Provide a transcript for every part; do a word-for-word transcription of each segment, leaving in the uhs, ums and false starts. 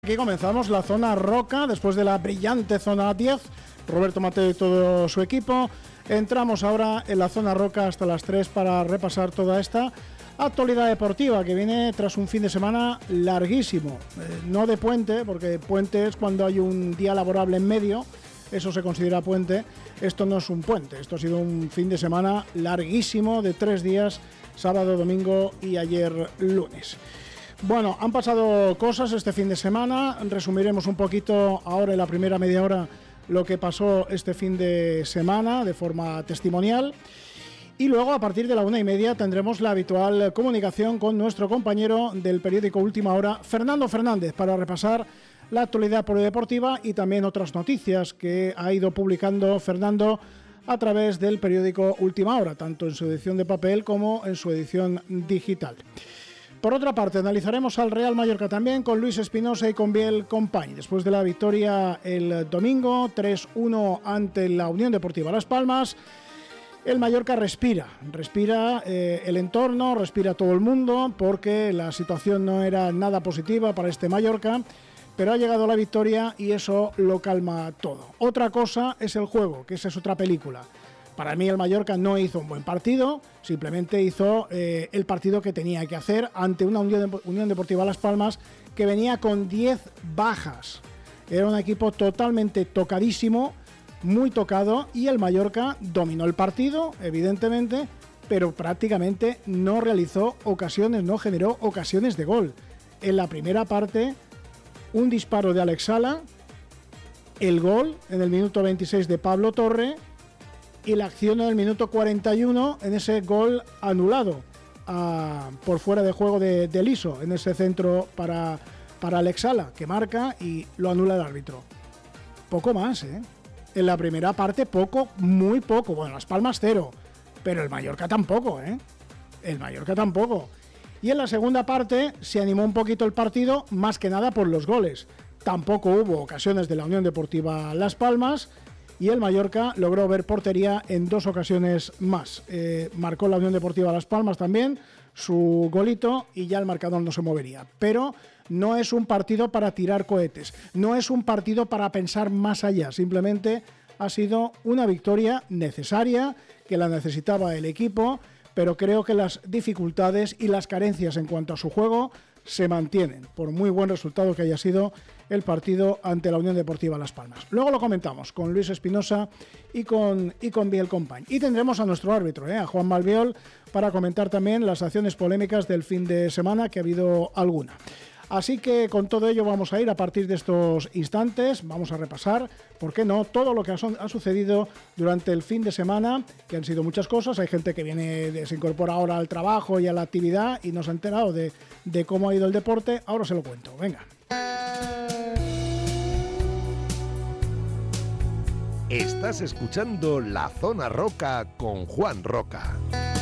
Aquí comenzamos la zona Roca, después de la brillante zona diez, Roberto Mateo y todo su equipo. Entramos ahora en la zona Roca hasta las tres para repasar toda esta actualidad deportiva que viene tras un fin de semana larguísimo. Eh, no de puente, porque puente es cuando hay un día laborable en medio, eso se considera puente. Esto no es un puente, esto ha sido un fin de semana larguísimo de tres días, sábado, domingo y ayer lunes. Bueno, han pasado cosas este fin de semana, resumiremos un poquito ahora en la primera media hora lo que pasó este fin de semana de forma testimonial y luego a partir de la una y media tendremos la habitual comunicación con nuestro compañero del periódico Última Hora, Fernando Fernández, para repasar la actualidad polideportiva y también otras noticias que ha ido publicando Fernando a través del periódico Última Hora, tanto en su edición de papel como en su edición digital. Por otra parte, analizaremos al Real Mallorca también con Luis Espinosa y con Biel Company. Después de la victoria el domingo, tres uno ante la Unión Deportiva Las Palmas, el Mallorca respira, respira eh, el entorno, respira todo el mundo, porque la situación no era nada positiva para este Mallorca, pero ha llegado la victoria y eso lo calma todo. Otra cosa es el juego, que esa es otra película. Para mí el Mallorca no hizo un buen partido, simplemente hizo eh, el partido que tenía que hacer ante una Unión, Unión Deportiva Las Palmas que venía con diez bajas. Era un equipo totalmente tocadísimo, muy tocado, y el Mallorca dominó el partido, evidentemente, pero prácticamente no realizó ocasiones, no generó ocasiones de gol. En la primera parte, un disparo de Alex Sala, el gol en el minuto veintiséis de Pablo Torre, y la acción en el minuto cuarenta y uno en ese gol anulado a, por fuera de juego de, de Liso, en ese centro para, para Alex Sala, que marca y lo anula el árbitro. Poco más, ¿eh? En la primera parte poco, muy poco. Bueno, Las Palmas cero, pero el Mallorca tampoco, ¿eh? El Mallorca tampoco. Y en la segunda parte se animó un poquito el partido, más que nada por los goles. Tampoco hubo ocasiones de la Unión Deportiva Las Palmas, y el Mallorca logró ver portería en dos ocasiones más. Eh, marcó la Unión Deportiva Las Palmas también su golito y ya el marcador no se movería. Pero no es un partido para tirar cohetes, no es un partido para pensar más allá, simplemente ha sido una victoria necesaria, que la necesitaba el equipo, pero creo que las dificultades y las carencias en cuanto a su juego se mantienen, por muy buen resultado que haya sido el partido ante la Unión Deportiva Las Palmas. Luego lo comentamos con Luis Espinosa y con, y con Biel Company. Y tendremos a nuestro árbitro, ¿eh? a Juan Malviol, para comentar también las acciones polémicas del fin de semana, que ha habido alguna. Así que con todo ello vamos a ir a partir de estos instantes, vamos a repasar, ¿por qué no?, todo lo que ha, son, ha sucedido durante el fin de semana, que han sido muchas cosas. Hay gente que viene, de, se incorpora ahora al trabajo y a la actividad y no se ha enterado de, de cómo ha ido el deporte. Ahora se lo cuento, venga. Estás escuchando La Zona Roca con Juan Roca.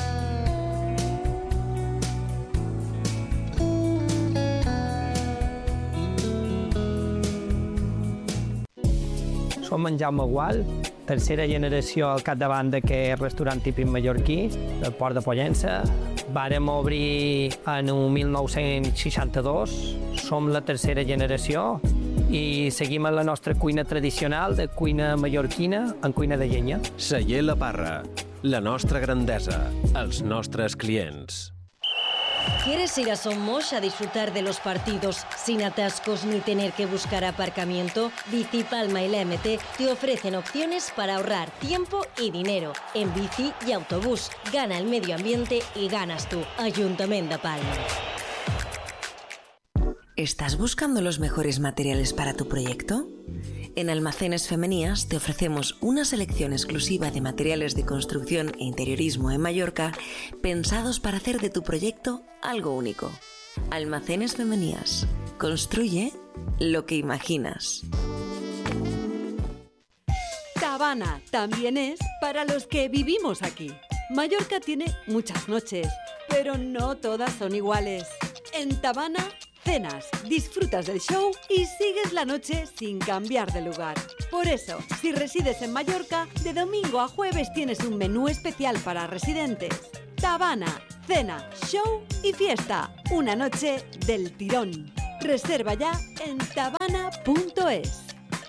Som en Jaume Gual, tercera generació al capdavant d'aquest restaurant típic mallorquí, del Port de Pollença. Vàrem obrir en el mil nou-cents seixanta-dos, som la tercera generació i seguim en la nostra cuina tradicional de cuina mallorquina en cuina de llenya. Celler La Parra, la nostra grandesa, els nostres clients. ¿Quieres ir a Somos a disfrutar de los partidos sin atascos ni tener que buscar aparcamiento? Bicipalma y la M T te ofrecen opciones para ahorrar tiempo y dinero en bici y autobús. Gana el medio ambiente y ganas tú. Ayuntamiento de Palma. ¿Estás buscando los mejores materiales para tu proyecto? En Almacenes Femenías te ofrecemos una selección exclusiva de materiales de construcción e interiorismo en Mallorca pensados para hacer de tu proyecto algo único. Almacenes Femenías. Construye lo que imaginas. Tabana también es para los que vivimos aquí. Mallorca tiene muchas noches, pero no todas son iguales. En Tabana cenas, disfrutas del show y sigues la noche sin cambiar de lugar. Por eso, si resides en Mallorca, de domingo a jueves tienes un menú especial para residentes. Tabana, cena, show y fiesta. Una noche del tirón. Reserva ya en tabana punto es.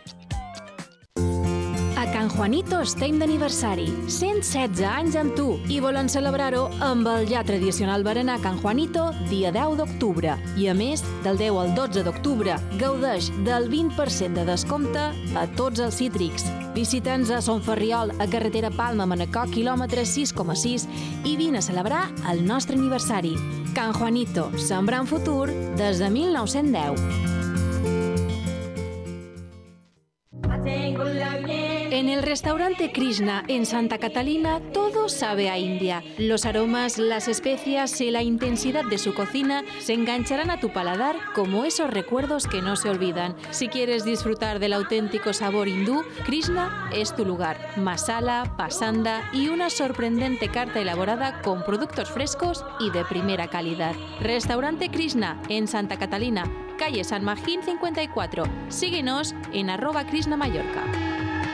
A Can Juanito estem d'aniversari, cent setze anys amb tu, i volen celebrar-ho amb el ja tradicional berenar Can Juanito dia deu d'octubre. I a més, del deu al dotze d'octubre, gaudeix del vint per cent de descompte a tots els cítrics. Visita'ns a Son Ferriol, a carretera Palma-Manacor, quilòmetre sis coma sis, i vine a celebrar el nostre aniversari. Can Juanito, sembrant futur des de mil nou-cents deu. En el restaurante Krishna en Santa Catalina todo sabe a India. Los aromas, las especias y la intensidad de su cocina se engancharán a tu paladar como esos recuerdos que no se olvidan. Si quieres disfrutar del auténtico sabor hindú, Krishna es tu lugar. Masala, pasanda y una sorprendente carta elaborada con productos frescos y de primera calidad. Restaurante Krishna en Santa Catalina, calle San Magín cincuenta y cuatro. Síguenos en arroba Krishna Mallorca.